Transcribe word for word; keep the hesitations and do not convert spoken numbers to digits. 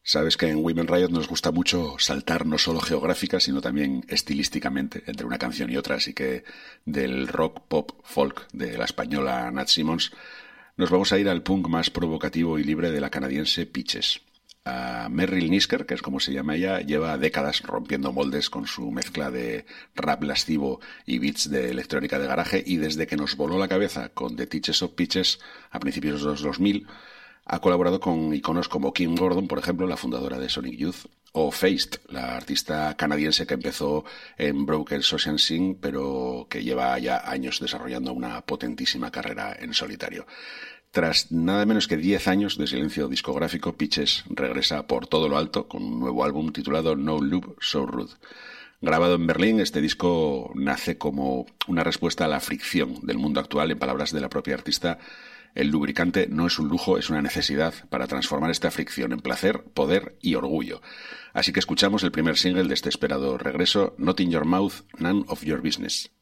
Sabes que en Women Riot nos gusta mucho saltar no solo geográfica, sino también estilísticamente entre una canción y otra, así que del rock, pop, folk de la española Nat Simmons nos vamos a ir al punk más provocativo y libre de la canadiense Peaches. Uh, Merrill Nisker, que es como se llama ella, lleva décadas rompiendo moldes con su mezcla de rap lascivo y beats de electrónica de garaje, y desde que nos voló la cabeza con The Teachers of Peaches a principios de los dos mil, ha colaborado con iconos como Kim Gordon, por ejemplo, la fundadora de Sonic Youth, o Feist, la artista canadiense que empezó en Broker's Ocean Sing, pero que lleva ya años desarrollando una potentísima carrera en solitario. Tras nada menos que diez años de silencio discográfico, Peaches regresa por todo lo alto con un nuevo álbum titulado No Lube, So Rude. Grabado en Berlín, este disco nace como una respuesta a la fricción del mundo actual. En palabras de la propia artista, el lubricante no es un lujo, es una necesidad para transformar esta fricción en placer, poder y orgullo. Así que escuchamos el primer single de este esperado regreso, Not in Your Mouth, None of Your Business.